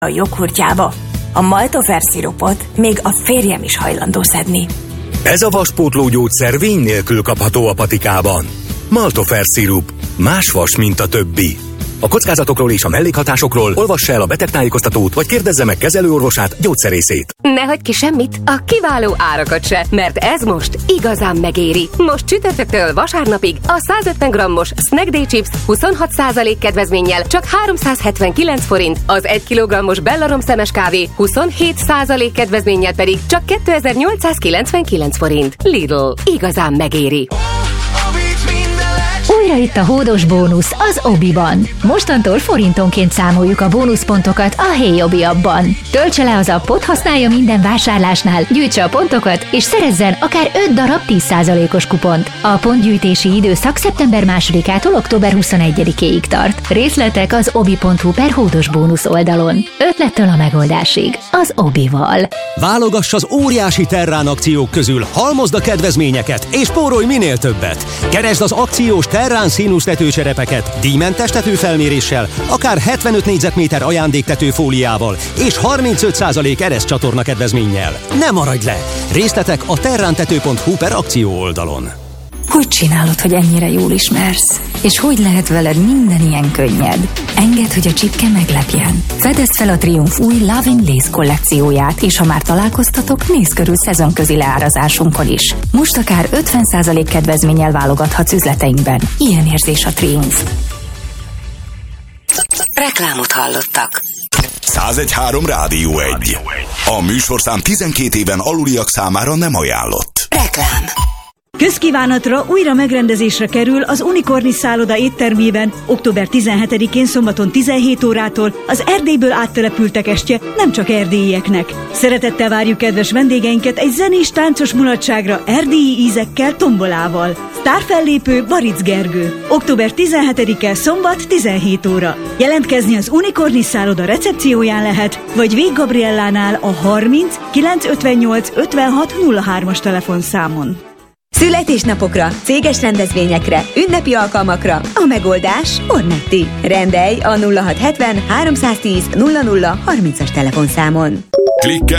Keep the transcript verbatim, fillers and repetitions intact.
a joghurtjába. A Maltofer szirupot még a férjem is hajlandó szedni. Ez a vaspótló gyógyszer vény nélkül kapható a patikában. Maltofer szirup. Más vas, mint a többi. A kockázatokról és a mellékhatásokról olvassa el a betegtájékoztatót, vagy kérdezze meg kezelőorvosát, gyógyszerészét. Ne hagyj ki semmit, a kiváló árakat se, mert ez most igazán megéri. Most csütörtöktől vasárnapig a százötven grammos Snack Day Chips huszonhat százalék kedvezménnyel csak háromszázhetvenkilenc forint, az egy kilogrammos Bellarom szemes kávé huszonhét százalék kedvezménnyel pedig csak kétezer-nyolcszázkilencvenkilenc forint. Lidl, igazán megéri. Újra itt a hódos bónusz az Obiban. Mostantól forintonként számoljuk a bónuszpontokat a Hey Obi appban. Töltse le az appot, használja minden vásárlásnál, gyűjtse a pontokat, és szerezzen akár öt darab tíz százalékos kupont. A pontgyűjtési időszak szeptember másodikától október huszonegyedikéig tart. Részletek az obi pont hu per hódos bónusz oldalon. Ötlettől a megoldásig. Az Obival. Válogass az óriási Terrán akciók közül, halmozd a kedvezményeket, és spórolj minél többet. Keresd az akciós Terrán színusz tetőcserepeket díjmentes tetőfelméréssel, akár hetvenöt négyzetméter ajándéktetőfóliával és harmincöt százalék ereszcsatorna kedvezménnyel. Ne maradj le! Részletek a terrántető pont hu per akció oldalon. Hogy csinálod, hogy ennyire jól ismersz? És hogy lehet veled minden ilyen könnyed? Engedd, hogy a csipke meglepjen. Fedezd fel a Triumph új Love in Lace kollekcióját, és ha már találkoztatok, nézz körül szezonközi leárazásunkon is. Most akár ötven százalék kedvezménnyel válogathatsz üzleteinkben. Ilyen érzés a Triumph. Reklámot hallottak. százegy három Rádió egy. A műsorszám tizenkét éven aluliak számára nem ajánlott. Reklám. Közkívánatra újra megrendezésre kerül az Unikornis szálloda éttermében október tizenhetedikén szombaton tizenhét órától az Erdélyből áttelepültek estje nem csak erdélyieknek. Szeretettel várjuk kedves vendégeinket egy zenés táncos mulatságra erdélyi ízekkel, tombolával. Sztárfellépő Baric Gergő. október tizenhetedike szombat tizenhét óra. Jelentkezni az Unikornis szálloda recepcióján lehet, vagy Vég Gabriellánál a harminc kilencszázötvennyolc ötvenhat nulla hármas telefonszámon. Születésnapokra, céges rendezvényekre, ünnepi alkalmakra a megoldás Ornetti. Rendelj a nulla hatszázhetven háromszáztíz nulla nulla harmincas telefonszámon. Klikkelj